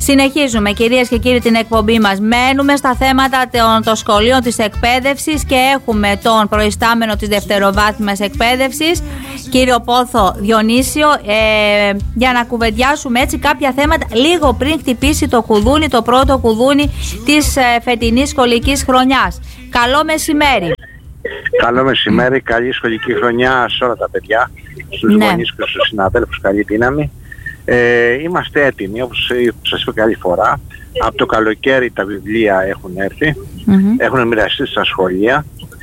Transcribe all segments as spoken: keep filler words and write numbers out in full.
Συνεχίζουμε, κυρίες και κύριοι, την εκπομπή μας. Μένουμε στα θέματα των, των σχολείων της εκπαίδευσης και έχουμε τον προϊστάμενο της δευτεροβάθμιας εκπαίδευσης, κύριο Πόθο Διονύσιο, ε, για να κουβεντιάσουμε έτσι κάποια θέματα λίγο πριν χτυπήσει το κουδούνι, το πρώτο κουδούνι της ε, φετινής σχολικής χρονιάς. Καλό μεσημέρι. Καλό μεσημέρι, καλή σχολική χρονιά σε όλα τα παιδιά, στους ναι. γονείς και στους συναδέλφους, καλή δύναμη. Ε, είμαστε έτοιμοι, όπως σας είπα καλή φορά. Από το καλοκαίρι τα βιβλία έχουν έρθει, mm-hmm. έχουν μοιραστεί στα σχολεία.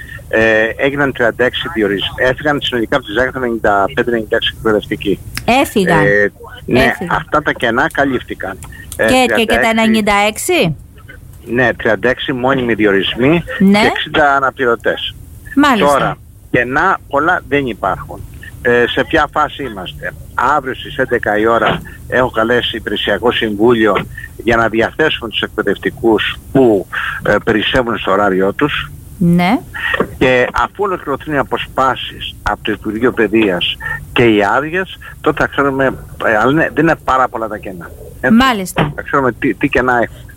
Ε, έγιναν τριάντα έξι διορισμοί. Έφυγαν συνολικά από τη Ζάκη ενενήντα πέντε ενενήντα έξι εκπαιδευτικοί. Έφυγαν. Ε, ναι, Έφυγαν. Αυτά τα κενά καλύφθηκαν. Και, ε, τριάντα έξι, και, και τα ενενήντα έξι? Ναι, τριάντα έξι μόνιμοι διορισμοί, ναι. και εξήντα αναπληρωτές. Μάλιστα. Τώρα, κενά πολλά δεν υπάρχουν. Ε, σε ποια φάση είμαστε? Αύριο στις έντεκα η ώρα έχω καλέσει υπηρεσιακό συμβούλιο για να διαθέσουμε τους εκπαιδευτικούς που ε, περισσεύουν στο ωράριό τους. Ναι. Και αφού ολοκληρωθούν οι αποσπάσεις από το Υπουργείο Παιδείας και οι άδειες, τότε θα ξέρουμε, ε, αλλά ναι, δεν είναι πάρα πολλά τα κενά. Έτσι, μάλιστα. θα ξέρουμε τι, τι κενά έχουμε.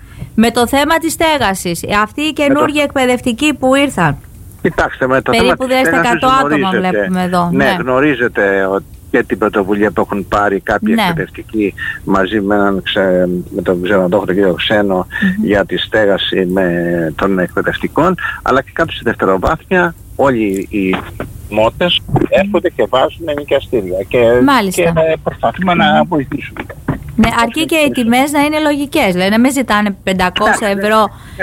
Με το θέμα της στέγασης, αυτοί οι καινούργιοι το... εκπαιδευτικοί που ήρθαν, κοιτάξτε, με το περίπου θέμα της εκατό άτομα βλέπουμε εδώ. Ναι, ναι. γνωρίζετε ότι και την πρωτοβουλία που έχουν πάρει κάποιοι ναι. εκπαιδευτικοί μαζί με, έναν ξε, με τον ξενοδόχο τον κύριο Ξένο mm-hmm. για τη στέγαση με των εκπαιδευτικών, αλλά και κάποιοι στη δευτεροβάθμια, όλοι οι μότες έρχονται και βάζουν νοικιαστήρια και, και προσπαθούμε mm-hmm. να βοηθήσουμε. Ναι, αρκεί και οι τιμές να είναι λογικές. Δηλαδή, μην ζητάνε πεντακόσια ευρώ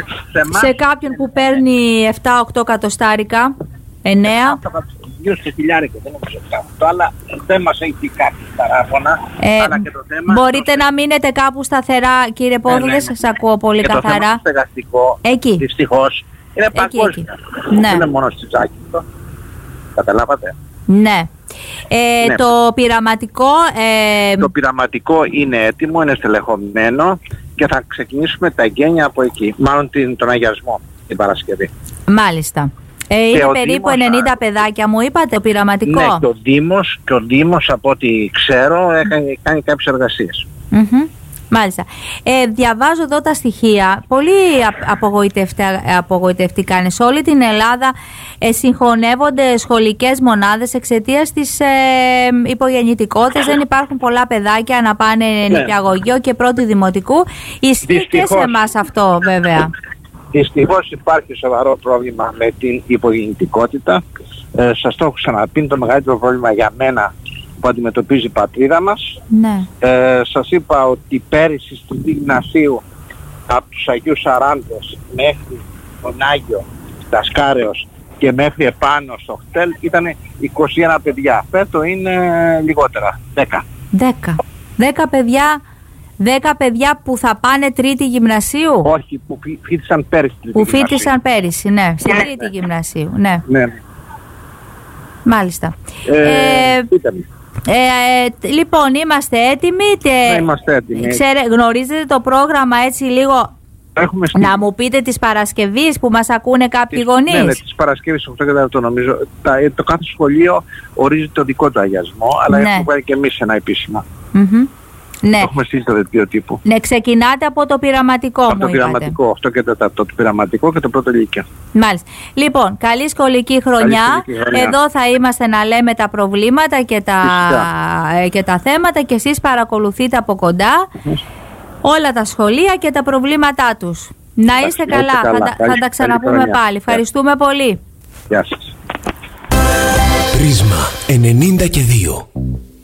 σε κάποιον που παίρνει επτά οκτώ εκατοστάρικα, εννέα. Γύρω στο χιλιάρικο, δεν νομίζω αυτό, αλλά δεν μας έχει πει κάτι παράπονα. Ε, αλλά και το θέμα μπορείτε το... να μείνετε κάπου σταθερά, κύριε Πόθο, δεν ναι, ναι. σας ακούω πολύ και καθαρά. Και το θέμα στεγαστικό, εκεί. Δυστυχώς, είναι παγκόσμιο. Ναι. Δεν είναι μόνο στη Ζάκη. Καταλάβατε. Ναι. Ε, ναι. Το πειραματικό... Ε... Το πειραματικό είναι έτοιμο, είναι στελεχωμένο και θα ξεκινήσουμε τα εγγένεια από εκεί. Μάλλον την, τον αγιασμό την Παρασκευή. Μάλιστα. Ε, είναι περίπου Δήμος, ενενήντα α... παιδάκια, μου είπατε, πειραματικό. Ναι, και ο Δήμος, και ο Δήμος από ό,τι ξέρω έχει κάνει κάποιες εργασίες. Mm-hmm. Μάλιστα. Ε, διαβάζω εδώ τα στοιχεία, πολύ απογοητευτικά είναι. Σε όλη την Ελλάδα ε, συγχωνεύονται σχολικές μονάδες εξαιτίας της ε, υπογεννητικότητας. Δεν υπάρχουν πολλά παιδάκια να πάνε ναι. νηπιαγωγείο και πρώτη δημοτικού. Ισχύει και σε εμάς αυτό βέβαια. Δυστυχώς υπάρχει σοβαρό πρόβλημα με την υπογεννητικότητα. Ε, σας το έχω ξαναπεί, το μεγαλύτερο πρόβλημα για μένα που αντιμετωπίζει η πατρίδα μας. Ναι. Ε, σας είπα ότι πέρυσι στην Γυμνασίου από τους Αγίους Σαράντες μέχρι τον Άγιο Δασκάρεως και μέχρι επάνω στο χτέλ ήταν είκοσι ένα παιδιά. Φέτο είναι λιγότερα, δέκα. δέκα. δέκα παιδιά... Δέκα παιδιά που θα πάνε τρίτη γυμνασίου. Όχι, που φοιτήσαν πέρυσι. Που φοιτήσαν πέρυσι, ναι. Στην ναι. τρίτη γυμνασίου, ναι. ναι. Μάλιστα. Ε, ε, ε, ε, λοιπόν, είμαστε έτοιμοι. Και, ναι, είμαστε έτοιμοι. Ξέρε, γνωρίζετε το πρόγραμμα έτσι λίγο. Έχουμε να μου πείτε της Παρασκευής που μας ακούνε κάποιοι της, γονείς. Ναι, ναι, της Παρασκευής οκτώ και τέταρτο νομίζω. Τα, το κάθε σχολείο ορίζει το δικό του αγιασμό, αλλά ναι. έχουμε βγάλει και εμείς ένα επίσημα. Mm-hmm. Ναι. Έχουμε στείλει το δελτίο τύπου. Ναι, ξεκινάτε από το πειραματικό, από μου το είπατε. πειραματικό, αυτό και το, το, το πειραματικό και το πρώτο λύκειο. Μάλιστα. Λοιπόν, καλή σχολική χρονιά. Καλή σχολική χρονιά. Εδώ θα είμαστε να λέμε τα προβλήματα και τα, και τα θέματα και εσείς παρακολουθείτε από κοντά mm-hmm. όλα τα σχολεία και τα προβλήματά τους. Να είστε καλά, καλά. Θα, καλή, θα τα ξαναπούμε πάλι. Ευχαριστούμε yeah. πολύ. Γεια σας. Πρίσμα ενενήντα και δύο.